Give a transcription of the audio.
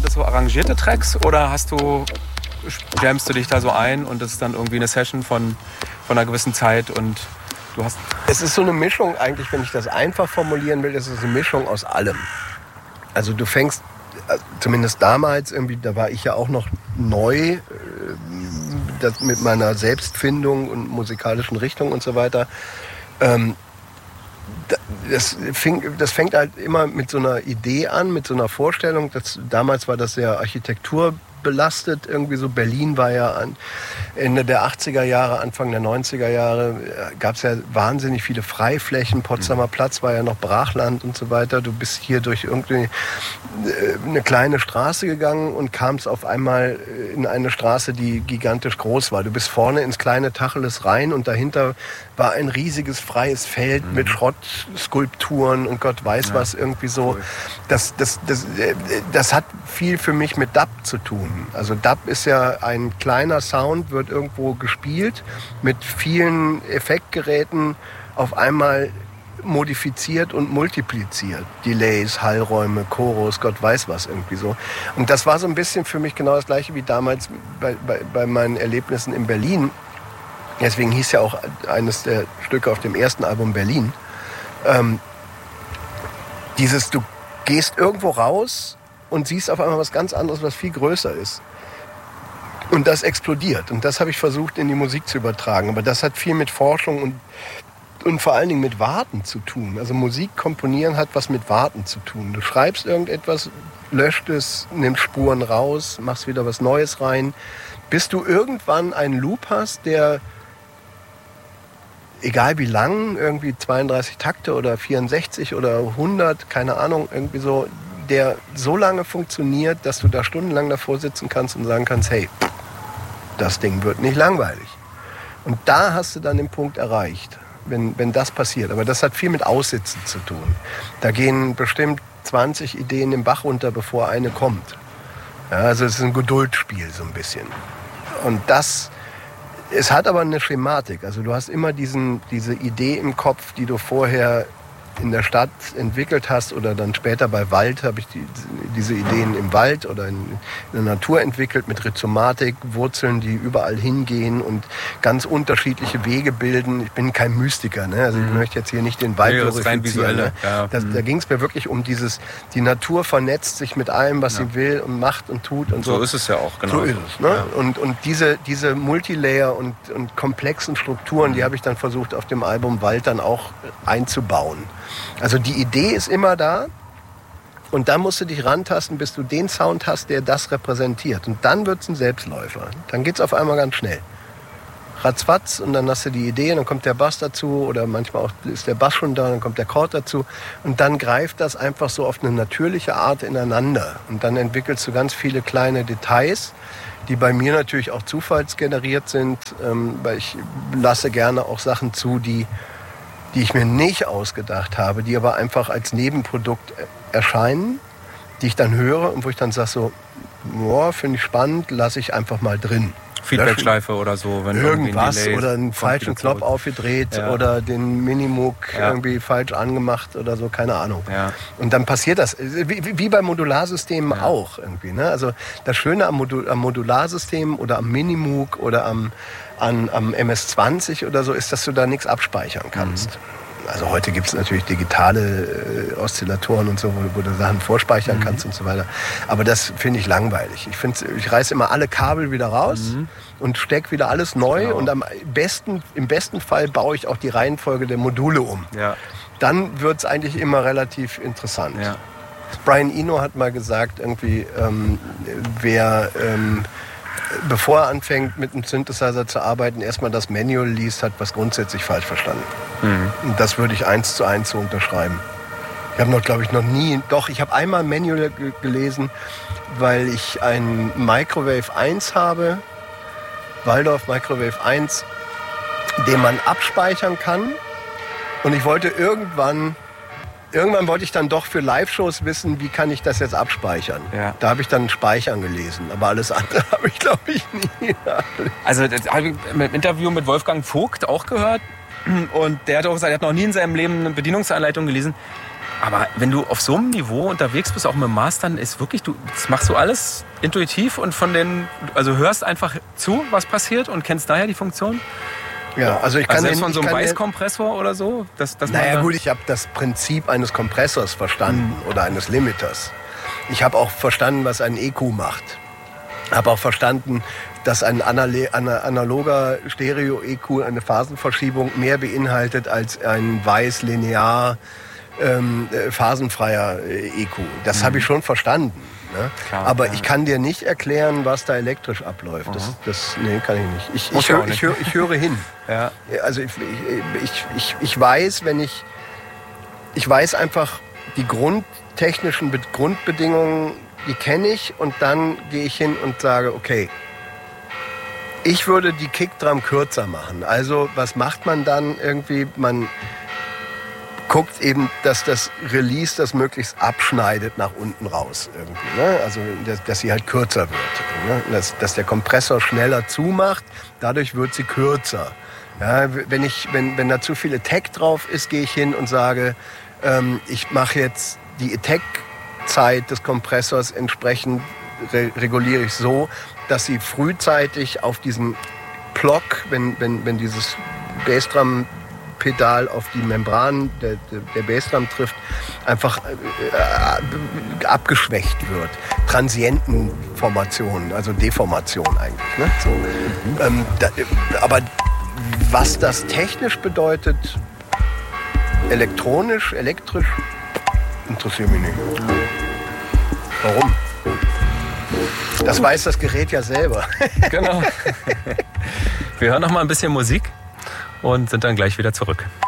das so arrangierte Tracks oder jammst du dich da so ein und das ist dann irgendwie eine Session von einer gewissen Zeit und du hast... Es ist so eine Mischung eigentlich, wenn ich das einfach formulieren will, es ist eine Mischung aus allem. Also du fängst, zumindest damals irgendwie, da war ich ja auch noch neu, das mit meiner Selbstfindung und musikalischen Richtung und so weiter. Das fängt halt immer mit so einer Idee an, mit so einer Vorstellung. Damals war das sehr architekturbelastet. Irgendwie so Berlin war ja Ende der 80er Jahre, Anfang der 90er Jahre, gab es ja wahnsinnig viele Freiflächen. Potsdamer Platz war ja noch Brachland und so weiter. Du bist hier durch irgendwie eine kleine Straße gegangen und kamst auf einmal in eine Straße, die gigantisch groß war. Du bist vorne ins kleine Tacheles rein und dahinter war ein riesiges freies Feld mit Schrottskulpturen und Gott weiß was irgendwie so. Das hat viel für mich mit Dub zu tun. Also Dub ist ja ein kleiner Sound, wird irgendwo gespielt mit vielen Effektgeräten auf einmal modifiziert und multipliziert. Delays, Hallräume, Chorus, Gott weiß was irgendwie so. Und das war so ein bisschen für mich genau das Gleiche wie damals bei meinen Erlebnissen in Berlin. Deswegen hieß ja auch eines der Stücke auf dem ersten Album Berlin. Du gehst irgendwo raus und siehst auf einmal was ganz anderes, was viel größer ist. Und das explodiert. Und das habe ich versucht, in die Musik zu übertragen. Aber das hat viel mit Forschung und vor allen Dingen mit Warten zu tun. Also Musik komponieren hat was mit Warten zu tun. Du schreibst irgendetwas, löscht es, nimmst Spuren raus, machst wieder was Neues rein, bis du irgendwann einen Loop hast, der, egal wie lang, irgendwie 32 Takte oder 64 oder 100, keine Ahnung, irgendwie so, der so lange funktioniert, dass du da stundenlang davor sitzen kannst und sagen kannst, hey, das Ding wird nicht langweilig. Und da hast du dann den Punkt erreicht, wenn das passiert. Aber das hat viel mit Aussitzen zu tun. Da gehen bestimmt 20 Ideen im Bach runter, bevor eine kommt. Ja, also es ist ein Geduldsspiel so ein bisschen. Und es hat aber eine Schematik. Also du hast immer diese Idee im Kopf, die du vorher in der Stadt entwickelt hast oder dann später bei Wald habe ich diese Ideen im Wald oder in der Natur entwickelt mit Rhizomatik, Wurzeln, die überall hingehen und ganz unterschiedliche Wege bilden. Ich bin kein Mystiker, ne? Also ich möchte jetzt hier nicht den Wald glorifizieren. Ne? Ja. Da ging es mir wirklich um die Natur vernetzt sich mit allem, was sie will und macht und tut und so. So ist es ja auch, genau. So ist es, ne? Ja. Und diese Multilayer und komplexen Strukturen, die habe ich dann versucht auf dem Album Wald dann auch einzubauen. Also die Idee ist immer da und dann musst du dich rantasten, bis du den Sound hast, der das repräsentiert. Und dann wird es ein Selbstläufer. Dann geht es auf einmal ganz schnell. Ratzfatz und dann hast du die Idee, dann kommt der Bass dazu oder manchmal auch ist der Bass schon da, dann kommt der Chord dazu und dann greift das einfach so auf eine natürliche Art ineinander. Und dann entwickelst du ganz viele kleine Details, die bei mir natürlich auch zufallsgeneriert sind, weil ich lasse gerne auch Sachen zu, die ich mir nicht ausgedacht habe, die aber einfach als Nebenprodukt erscheinen, die ich dann höre und wo ich dann sage so, boah, finde ich spannend, lasse ich einfach mal drin. Feedbackschleife oder so. Wenn irgendwas oder einen falschen Knopf aufgedreht oder den Minimoog irgendwie falsch angemacht oder so, keine Ahnung. Ja. Und dann passiert das, wie bei Modularsystemen auch irgendwie. Ne? Also das Schöne am Modularsystem oder am Minimoog oder am MS-20 oder so ist, dass du da nichts abspeichern kannst. Also heute gibt es natürlich digitale Oszillatoren und so, wo du Sachen vorspeichern kannst und so weiter. Aber das finde ich langweilig. Ich reiße immer alle Kabel wieder raus und stecke wieder alles neu. Genau. Und im besten Fall baue ich auch die Reihenfolge der Module um. Ja. Dann wird es eigentlich immer relativ interessant. Ja. Brian Eno hat mal gesagt, irgendwie, wer bevor er anfängt, mit einem Synthesizer zu arbeiten, erstmal das Manual liest, hat was grundsätzlich falsch verstanden. Und das würde ich 1:1 so unterschreiben. Ich habe ich habe einmal ein Manual gelesen, weil ich ein Microwave 1 habe, Waldorf Microwave 1, den man abspeichern kann. Und ich wollte irgendwann wollte ich dann doch für Live-Shows wissen, wie kann ich das jetzt abspeichern. Ja. Da habe ich dann Speichern gelesen, aber alles andere habe ich, glaube ich, nie. Also das habe ich im Interview mit Wolfgang Vogt auch gehört und der hat auch gesagt, er hat noch nie in seinem Leben eine Bedienungsanleitung gelesen. Aber wenn du auf so einem Niveau unterwegs bist, auch mit dem Mastern, ist wirklich, das machst du alles intuitiv und also hörst einfach zu, was passiert und kennst daher die Funktion? Ja, also ich kann selbst von so einem Weißkompressor oder so? Naja gut, ich habe das Prinzip eines Kompressors verstanden oder eines Limiters. Ich habe auch verstanden, was ein EQ macht. Habe auch verstanden, dass ein analoger Stereo-EQ eine Phasenverschiebung mehr beinhaltet als ein weiß-linear phasenfreier EQ. Das habe ich schon verstanden. Ne? Klar, aber ich kann dir nicht erklären, was da elektrisch abläuft. Nee, kann ich nicht. Ich höre hin. Ja. Also ich weiß, ich weiß einfach die technischen Grundbedingungen, die kenne ich und dann gehe ich hin und sage, okay, ich würde die Kickdrum kürzer machen. Also was macht man dann irgendwie? Man guckt eben, dass das Release das möglichst abschneidet nach unten raus irgendwie. Ne? Also dass sie halt kürzer wird. Ne? Dass der Kompressor schneller zumacht, dadurch wird sie kürzer. Ja, wenn da zu viel Attack drauf ist, gehe ich hin und sage, ich mache jetzt die Attack-Zeit des Kompressors entsprechend, reguliere ich so, dass sie frühzeitig auf diesen Block, wenn dieses Bassdrum-Pedal auf die Membran der Bassdrum trifft, einfach abgeschwächt wird. Transientenformation, also Deformation eigentlich. Ne? So. Aber was das technisch bedeutet, elektrisch, interessiert mich nicht. Warum? Das weiß das Gerät ja selber. Genau. Wir hören noch mal ein bisschen Musik und sind dann gleich wieder zurück.